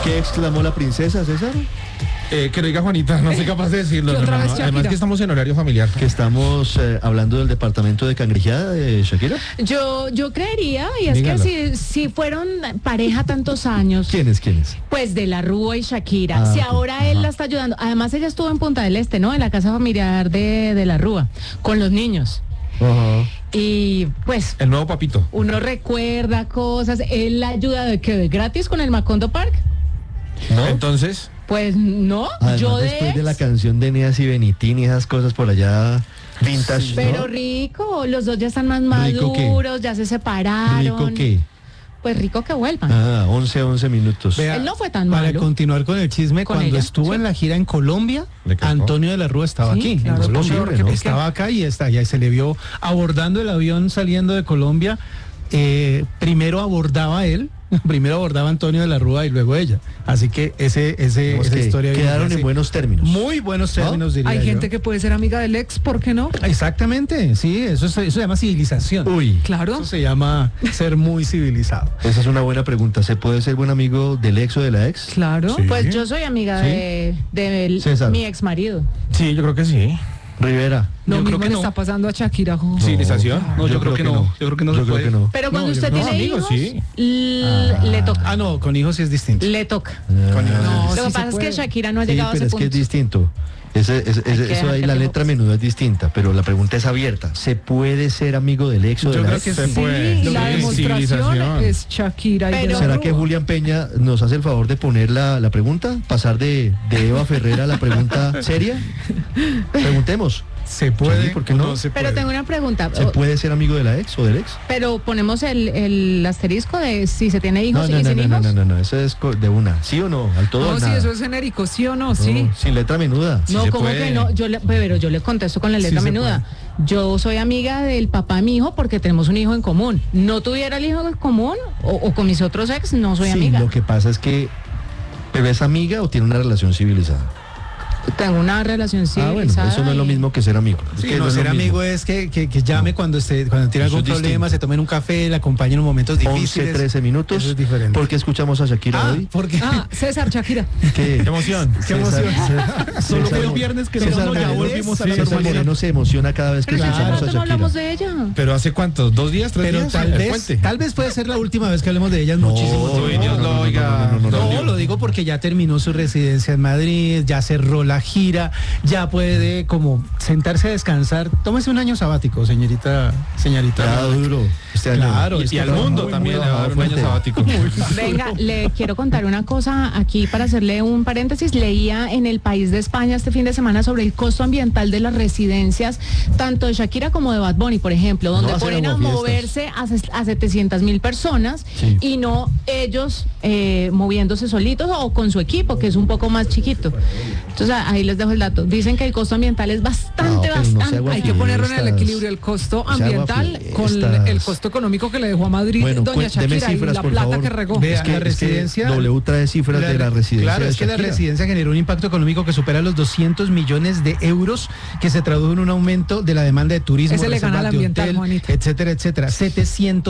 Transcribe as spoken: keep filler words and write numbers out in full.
¿Qué exclamó la princesa, César? Eh, que lo diga Juanita, no soy capaz de decirlo. No, no, no. Además que estamos en horario familiar. Que estamos eh, hablando del departamento de cangrejeada de Shakira. Yo, yo creería, y es Dígalo. que si, si fueron pareja tantos años, ¿Quiénes, quiénes? pues de la Rúa y Shakira, Ah, si ok. ahora él Ajá. la está ayudando, además ella estuvo en Punta del Este, ¿no? En la casa familiar de, de la Rúa, con los niños. Ajá. Y pues El nuevo papito. uno recuerda cosas, él la ayuda de que de gratis con el Macondo Park. ¿No? Entonces, Pues no, Además, yo de después de la ex, canción de Eneas y Benitín y esas cosas por allá vintage, pero ¿no? rico, los dos ya están más ¿Rico qué? maduros, ya se separaron. ¿Rico qué? Pues rico que vuelvan. Ah, once, once minutos. Vea, Él no fue tan para malo. continuar con el chisme, Con cuando ella, estuvo sí. en la gira en Colombia, ¿Le cagó? Antonio de la Rúa estaba Sí, aquí, claro, en es Colombia. posible, ¿no? Estaba acá y está, ya se le vio abordando el avión saliendo de Colombia. Eh, primero abordaba él, primero abordaba Antonio de la Rúa y luego ella. Así que ese, ese, Digamos esa que historia viene quedaron así. en buenos términos. Muy buenos términos, diría Hay yo. gente que puede ser amiga del ex, ¿por qué no? Exactamente, sí, eso, es- eso se llama civilización. Uy, Claro. Eso se llama ser muy civilizado. esa es una buena pregunta. ¿Se puede ser buen amigo del ex o de la ex? Claro. Sí. Pues yo soy amiga ¿Sí? de, de César. mi ex marido. sí, yo creo que sí. Rivera. Lo Yo creo mismo que le no. está pasando a Shakira. jo. ¿Civilización? No, yo, creo, que no. Yo creo que no Yo se creo puede. que no. Pero cuando No, yo usted no. tiene Amigos, hijos, sí. l- le toca. Ah, no, con hijos sí es distinto. Le toca. Con hijos. No, Lo sí que se pasa es que puede. Shakira no ha Sí, llegado a pero ese es que es punto. distinto. Ese, ese- ese- Hay que eso dejar ahí, que la te letra botes. menuda es distinta, pero la pregunta es abierta. ¿Se puede ser amigo del ex o de Yo la creo ex? que Se Sí, puede. la Sí, demostración civilización. es Shakira y de Pero- la ¿Será Rúa. que Julián Peña nos hace el favor de poner la, la pregunta? ¿Pasar de, de Eva Ferrera a la pregunta seria? Preguntemos. Se puede, Sí, ¿por qué o no? se Pero puede. tengo una pregunta. ¿Se puede ser amigo de la ex o del ex? Pero ponemos el, el asterisco de si se tiene hijos No, no, y no, sin no, hijos. no, no, no, eso es co- de una. ¿Sí o no? Al todo o No, sí, nada. eso es genérico, ¿sí o no? No, Sí. sin letra menuda. No, se ¿cómo puede. que no? Yo le, pero yo le contesto con la letra Sí se menuda. Yo soy amiga del papá de mi hijo porque tenemos un hijo en común. No tuviera el hijo en común o, o con mis otros ex, no soy Sí, amiga. lo que pasa es que, ¿pero es amiga o tiene una relación civilizada? Tengo una relación ah, bueno, civilizada eso no es lo y- mismo que ser amigo. Es Sí, que no, es ser lo mismo. amigo es que, que, que llame cuando esté, cuando tiene Eso algún es problema, distinto. se tomen un café, le acompañen en momentos once, difíciles. trece minutos. Eso es diferente. ¿Por qué escuchamos a Shakira Ah, hoy? porque Ah, César, Shakira. ¿Qué? Qué emoción. Qué emoción. Solo César fue el Mo- viernes que César no, ya Moreno- volvimos a la César normalidad. Moreno se emociona cada vez que Pero si hace escuchamos rato a no Shakira. hablamos de ella. Pero ¿hace cuántos? ¿Dos días? ¿Tres pero días? tal El vez, puente. tal vez puede ser la última vez que hablemos de ella en No, muchísimo no, tiempo. Uy, Dios lo oiga. no, no, no, no, No, lo digo porque ya terminó su residencia en Madrid, ya cerró la gira, ya puede como sentarse a descansar. Tómese un año sabático, señorita, señorita. Ya duro este año. Claro, Y, es y que al trabaja mundo muy, también muy le va a dar un año fuerte. sabático. Venga, le quiero contar una cosa aquí para hacerle un paréntesis. Leía en El País de España este fin de semana sobre el costo ambiental de las residencias, tanto de Shakira como de Bad Bunny, por ejemplo, donde No hacen ponen a fiestas. moverse a, ses- a setecientas mil personas Sí. y no ellos eh, moviéndose solitos o con su equipo, que es un poco más chiquito. Entonces a- ahí les dejo el dato. Dicen que el costo ambiental es bastante, No, pero no se bastante. agua Hay que ponerlo en el fiestas. equilibrio, el costo Se haga ambiental con fiestas. el costo económico que le dejó a Madrid Bueno, doña cuen- deme Shakira y cifras, la por plata favor. que regó. Vea, Es que- la es que residencia. W trae cifras de la residencia Claro, de es que la Shakira. residencia generó un impacto económico que supera los doscientos millones de euros, que se tradujo en un aumento de la demanda de turismo, Ese le gana al reservas de ambiental, hotel, Juanita. etcétera, etcétera. setecientos